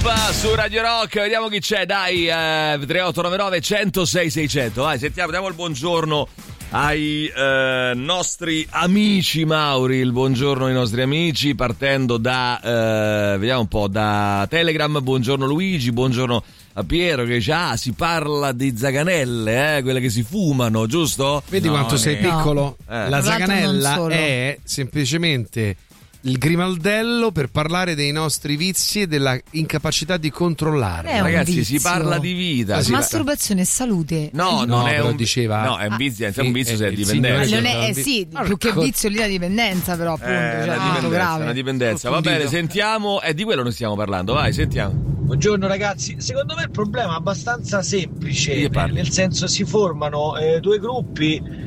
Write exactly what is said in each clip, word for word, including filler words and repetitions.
Pippa su Radio Rock, vediamo chi c'è, dai, eh, tre otto nove nove uno zero sei sei zero zero, vai, sentiamo, diamo il buongiorno ai eh, nostri amici Mauri, il buongiorno ai nostri amici, partendo da, eh, vediamo un po', da Telegram. Buongiorno Luigi, buongiorno a Piero che dice, ah, si parla di zaganelle, eh, quelle che si fumano, giusto? Vedi no, quanto sei piccolo? Eh. La zaganella è semplicemente il grimaldello per parlare dei nostri vizi e della incapacità di controllare. Ragazzi, vizio. si parla di vita. Ma si masturbazione e salute. No, no, non è un diceva. No, è un vizio, è un vizio eh, se è il dipendenza. signore- Non è, eh, sì, Marco. più che vizio lì la dipendenza, però appunto, Eh, cioè, una molto dipendenza, grave. una dipendenza. Va bene, sentiamo, è di quello ne stiamo parlando. Vai, sentiamo. Buongiorno ragazzi, secondo me il problema è abbastanza semplice, Chi parli? nel senso si formano eh, due gruppi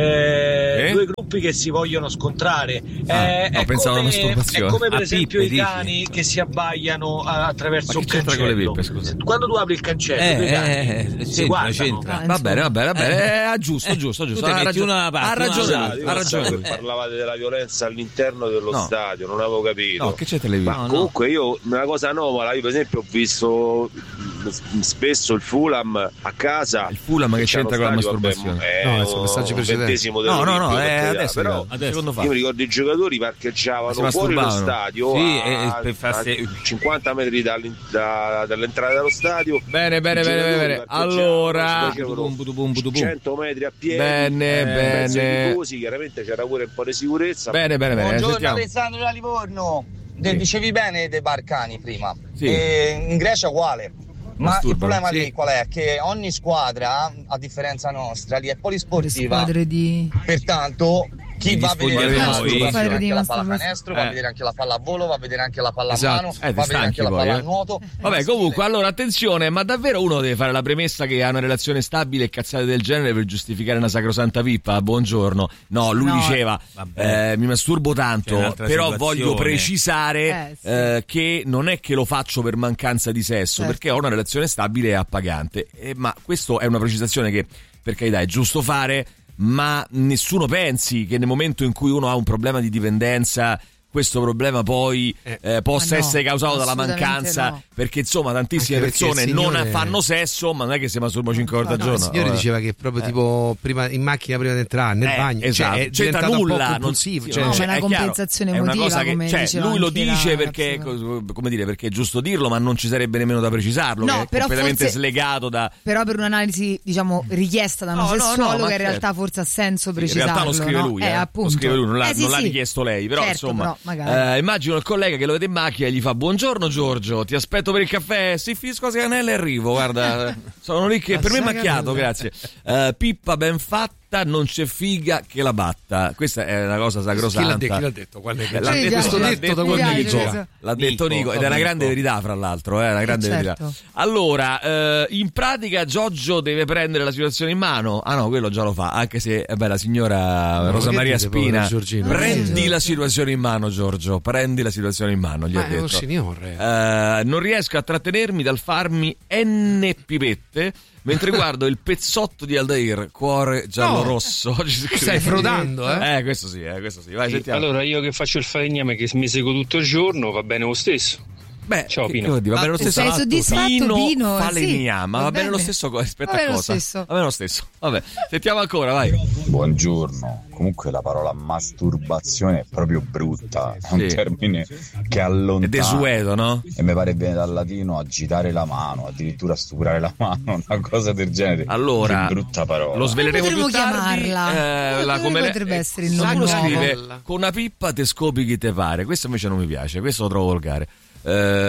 eh, Eh? due gruppi che si vogliono scontrare. Ah, Eh, no, è, pensavo alla come, masturbazione. è come per A esempio pippe, i dici? cani che si abbaiano eh, attraverso Ma un che c'entra con le cancello. pippe, scusa? Quando tu apri il cancello, Eh, i cani eh, si c'entra, guardano. c'entra. Ah, Va bene, va bene, va bene. Eh. Eh, giusto, giusto, giusto. te Ha metti ragione, una parte, ha ragione, una lui, Io ha non so ragione. che parlavate della violenza all'interno dello No. stadio, non avevo capito. No, che c'entra le pippe? Ma No, no. comunque io una cosa anomala, io per esempio ho visto mh, spesso il Fulham a casa. Il Fulham che c'è c'entra uno con la stadio, masturbazione? vabbè, è No, sono un- messaggi un precedenti. ventesimo No, no, no, dell'Olimpio, è per carità, adesso, però un secondo fa. io mi ricordo i giocatori parcheggiavano Si fuori lo masturbavano. stadio Sì, a, e- e per farsi- a cinquanta metri dall'in- da- dall'entrata dello stadio. Bene, bene, I bene, bene, giocatori bene. parcheggiavano, Allora, si facevano Budum, budum, budum. cento metri a piedi, Bene, in mezzo ai bene. tifosi, chiaramente c'era pure un po' di sicurezza. bene, bene, bene, Buongiorno sentiamo. Alessandro da Livorno. De- Sì. Dicevi bene dei Barcani prima. Sì. E in Grecia uguale. Ma Masturbano, il problema sì. lì qual è? Che ogni squadra, a differenza nostra, lì è Le polisportiva. squadre di Pertanto chi Di va a vedere disponibili la noi. masturbazione, Squadre di anche la masturbazione. pallacanestro, va a Eh. vedere anche la palla a volo, va a vedere anche la palla Esatto. a mano, Eh, ti va a vedere stanchi anche la poi, palla eh. a nuoto. Vabbè, comunque, allora attenzione, ma davvero uno deve fare la premessa che ha una relazione stabile e cazzate del genere per giustificare una sacrosanta pippa? Buongiorno. No, lui No. diceva Vabbè. eh, mi masturbo C'è tanto, un'altra però situazione. voglio precisare Eh, sì. eh, che non è che lo faccio per mancanza di sesso, Certo. perché ho una relazione stabile e appagante. Eh, ma questo è una precisazione che, per carità, è giusto fare, ma nessuno pensi che nel momento in cui uno ha un problema di dipendenza questo problema poi Eh. eh, possa Ma no, essere causato dalla assolutamente mancanza, no. perché insomma tantissime Anche perché persone il signore- non fanno sesso, ma non è che si masturbano cinque volte al No, giorno. il signore Vabbè. diceva che proprio Eh. tipo prima in macchina prima di entrare nel Eh, bagno, esatto. cioè è C'entra diventato un po' nulla, non compulsivo, sì, cioè, no, cioè, è una è chiaro, compensazione è una emotiva, cosa che come cioè, diceva lui lo anche la dice perché ragazza. come dire, perché è giusto dirlo, ma non ci sarebbe nemmeno da precisarlo, No, che è però completamente forse- slegato da Però per un'analisi, diciamo, richiesta da un No, no, no, sessuologo, ma in realtà certo. forse ha senso in precisarlo. realtà lo scrive no? lui, eh, eh. appunto. Lo scrive lui, non l'ha, Eh, sì, non l'ha sì. richiesto lei, però Certo, insomma, però, magari. eh, immagino il collega che lo vede in macchina e gli fa buongiorno Giorgio, ti aspetto per il caffè, sì, finisco la canella e arrivo, guarda, sono lì che per me è macchiato, grazie. Eh, Pippa ben fatta, non c'è figa che la batta, questa è una cosa chi l'ha sacrosanta. detto? Chi l'ha detto? Qual è che- L'ha Sì, detto, piace, l'ha mi detto da quando piace Nico. questo. L'ha detto Nico, Nico ed è una Nico. grande verità, fra l'altro, è una grande certo. verità. Allora, eh, in pratica Giorgio deve prendere la situazione in mano. Ah no, quello già lo fa, anche se eh beh, la signora No, Rosa che Maria dite, povero Spina, Giorgino? prendi Sì. la situazione in mano, Giorgio, prendi la situazione in mano, gli Ma ha è un detto. signore. Eh, non riesco a trattenermi dal farmi N pipette mentre guardo il pezzotto di Aldair, cuore giallo-rosso. Ci scrive. Stai frodando, eh? Eh, questo sì, eh, questo sì. Vai, sentiamo. Allora io che faccio il falegname che mi seguo tutto il giorno va bene lo stesso. Beh, Ciao, che- Pino. che vuol dire? Va Ma bene lo tu stesso. sei soddisfatto, Pino Pino? Falegnama, Sì, va va bene lo bene. stesso. co- Aspetta Va bene lo cosa? stesso. Va bene lo stesso. Vabbè, sentiamo ancora, vai. Buongiorno, comunque la parola masturbazione è proprio brutta, è un Sì. termine che È allontana desueto, no? e mi pare viene dal latino agitare la mano, addirittura stuprare la mano, una cosa del genere. Allora, che brutta parola. lo sveleremo Come più potremmo tardi. chiamarla? Eh, la, Come come le- potrebbe eh, essere il nome uno nuovo? scrive con una pippa te scopi chi te pare. Questo invece non mi piace, questo lo trovo volgare. Eh, Sì,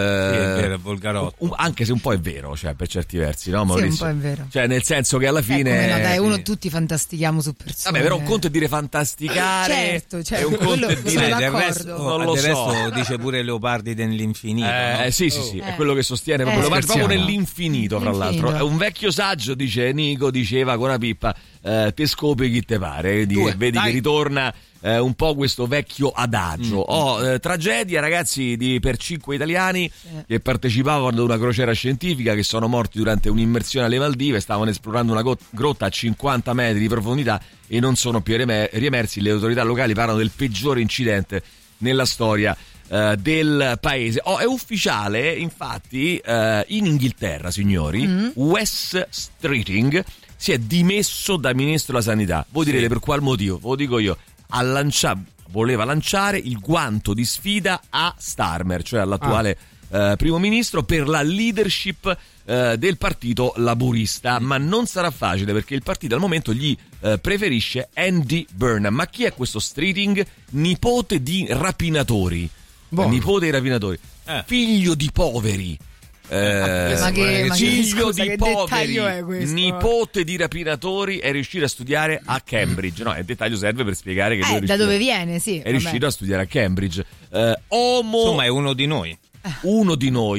è vero, è volgarotto. un- anche se un po' è vero, cioè per certi versi, no, Sì, Maurizio? un po' è vero. Cioè, nel senso che alla Eh, fine. come no, dai, uno sì. tutti fantastichiamo su persone. Vabbè, però un conto è dire fantasticare. Certo, certo, e un conto quello è sono dire. d'accordo. del resto, Non lo del so. resto dice pure Leopardi dell'infinito. Eh, no? sì, sì, sì, è Eh. quello che sostiene Eh, proprio, lo proprio scherziamo. nell'infinito, fra Infinito. l'altro. È un vecchio saggio, dice Nico, diceva con una pippa, eh, te scopi chi te pare, vedi, Due, vedi che dai. ritorna eh, un po' questo vecchio adagio. Mm. Oh, eh, tragedia, ragazzi, di, per cinque italiani che partecipavano ad una crociera scientifica, che sono morti durante un'immersione alle Maldive, stavano esplorando una go- grotta a cinquanta metri di profondità e non sono più riemer- riemersi. Le autorità locali parlano del peggiore incidente nella storia uh, del paese. Oh, è ufficiale, infatti, uh, in Inghilterra, signori, mm. Wes Streeting si è dimesso da ministro della sanità. Voi sì. direte per qual motivo? Ve lo dico io. Ha lanciato, voleva lanciare il guanto di sfida a Starmer, cioè all'attuale ah. uh, primo ministro, per la leadership Uh, del partito laburista, ma non sarà facile perché il partito al momento gli uh, preferisce Andy Burnham. Ma chi è questo Streeting? Nipote di rapinatori, Buono. nipote di rapinatori, eh. figlio di poveri. Eh, ma che, ma figlio scusa, di che poveri, è questo? nipote di rapinatori, è riuscito a studiare a Cambridge. No, il dettaglio serve per spiegare che eh, lui è da dove viene, sì. È riuscito a studiare a Cambridge. Uh, omo, Insomma, è uno di noi. Uno di noi,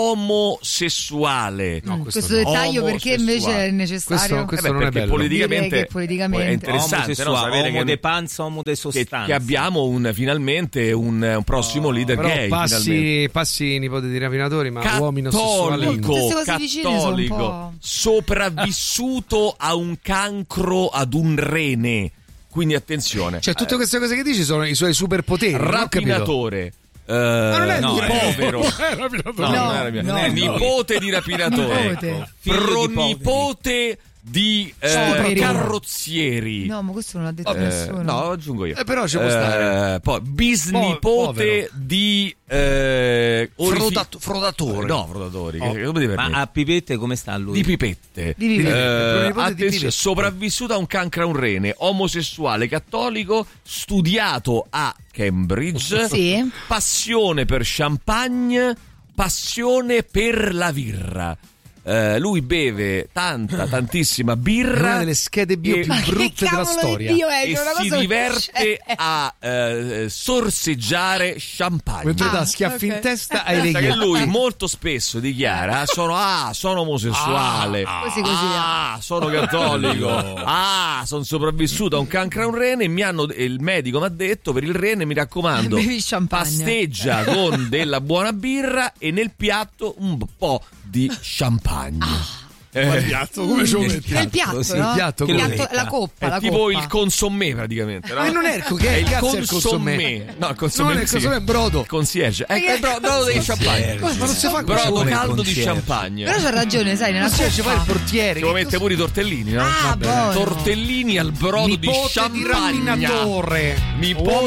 omosessuale. No, questo, questo dettaglio perché invece è necessario? Questo, questo eh beh, non è bello. Politicamente, che politicamente è interessante, no? Sapere uomo che, de panza, uomo de sostanza. Che, che abbiamo un, finalmente un, un prossimo oh, leader però gay. Passi, passi nipote di rapinatori, ma cattolico, uomini sessuali. Cattolico, sopravvissuto a un cancro ad un rene. Quindi attenzione. Cioè, tutte queste cose che dici sono i suoi superpoteri. Rapinatore. Uh, ma non è no, povero, no, no, non era mia. No, nipote di rapinatore, ecco. Pronipote di eh, carrozzieri. No, ma questo non l'ha detto eh, nessuno. No, lo aggiungo io. Eh, però ci può stare. Eh, poi bisnipote po- di eh, Frodato- frodatori. No, frodatori. Oh. Che, come ma a pipette come sta lui? Di pipette. Di pipette. Eh, attenzione, di pipette. Sopravvissuto a un cancro a un rene, omosessuale, cattolico, studiato a Cambridge. Sì. Passione per champagne, passione per la birra. Uh, lui beve tanta, tantissima birra. È una delle schede bio e, più brutte della storia. Dio è, e si diverte a uh, sorseggiare champagne. Mentre ah, dà schiaffi okay. in testa ai leghi. Che lui molto spesso dichiara: sono, ah, sono omosessuale, ah, così, così, ah, sono cattolico, ah, sono sopravvissuto a un cancro a un rene. E mi hanno, il medico mi ha detto: per il rene, mi raccomando, pasteggia con della buona birra e nel piatto un po' di champagne. Ah. Eh, il piatto come ce lo metti? Il piatto, sì, no? il piatto, il piatto la coppa, è la tipo coppa. il consommé praticamente, no? Ma non è, che è il il consommé. consommé. No, il consommé non è il consommé, è brodo. Il concierge. Ecco, il brodo, brodo di champagne. Ma non si fa brodo caldo di champagne. Però c'ha ragione, sai, nella concierge fa il portiere. Ci vuoi mettere pure i tortellini, no? Ah, buono. Tortellini al brodo nipote di champagne. Di rapinatore. Nipote